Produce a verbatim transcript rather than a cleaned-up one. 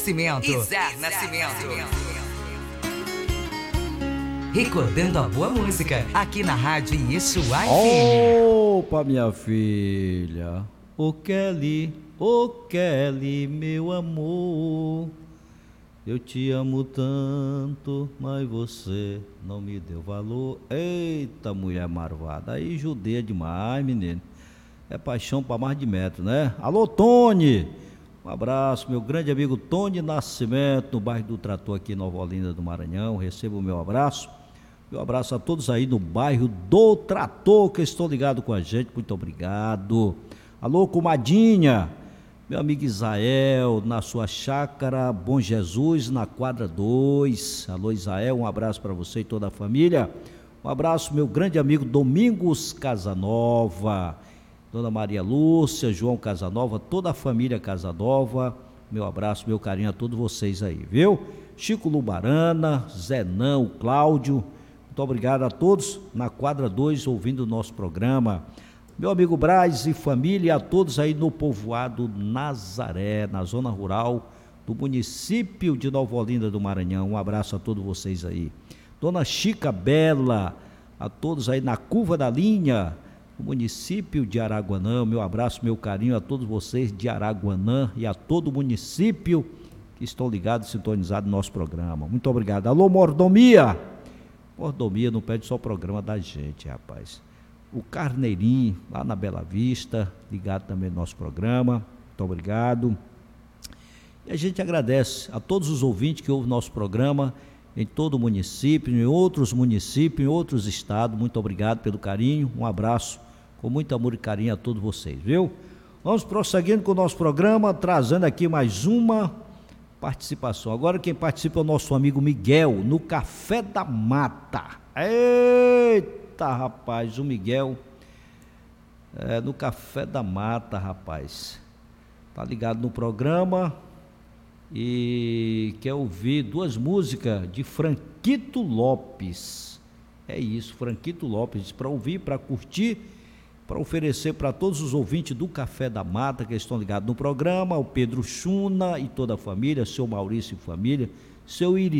Nascimento. Izar Nascimento. Recordando a boa música aqui na Rádio Yeshua F M. Opa, minha filha, ô Kelly, ô Kelly, meu amor, eu te amo tanto, mas você não me deu valor. Eita, mulher marvada, aí judia demais, menino. É paixão para mais de metro, né? Alô, Tony, um abraço, meu grande amigo Tony Nascimento, no bairro do Trator aqui em Nova Olinda do Maranhão. Receba o meu abraço. Meu abraço a todos aí no bairro do Trator que estão ligados com a gente, muito obrigado. Alô, comadinha, meu amigo Isael, na sua chácara Bom Jesus, na quadra dois. Alô, Isael, um abraço para você e toda a família. Um abraço, meu grande amigo Domingos Casanova, Dona Maria Lúcia, João Casanova, toda a família Casanova. Meu abraço, meu carinho a todos vocês aí, viu? Chico Lubarana, Zenão, Cláudio. Muito obrigado a todos na quadra dois ouvindo o nosso programa. Meu amigo Braz e família, a todos aí no povoado Nazaré, na zona rural do município de Nova Olinda do Maranhão. Um abraço a todos vocês aí. Dona Chica Bela, a todos aí na Curva da Linha, no município de Araguanã. Meu abraço, meu carinho a todos vocês de Araguanã e a todo o município que estão ligados e sintonizados no nosso programa. Muito obrigado. Alô, Mordomia. Mordomia não pede só o programa da gente, rapaz. O Carneirinho, lá na Bela Vista, ligado também no nosso programa. Muito obrigado. E a gente agradece a todos os ouvintes que ouvem nosso programa em todo o município, em outros municípios, em outros estados. Muito obrigado pelo carinho. Um abraço com muito amor e carinho a todos vocês, viu? Vamos prosseguindo com o nosso programa, trazendo aqui mais uma participação. Agora quem participa é o nosso amigo Miguel, no Café da Mata. Eita, rapaz, o Miguel é no Café da Mata, rapaz. Tá ligado no programa e quer ouvir duas músicas de Franquito Lopes. É isso, Franquito Lopes, para ouvir, para curtir, para oferecer para todos os ouvintes do Café da Mata que estão ligados no programa, o Pedro Chuna e toda a família, seu Maurício e família, seu Iri